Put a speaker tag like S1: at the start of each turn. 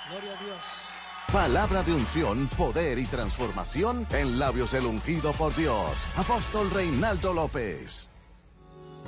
S1: Gloria a Dios.
S2: Palabra de unción, poder y transformación en labios del ungido por Dios. Apóstol Reinaldo López.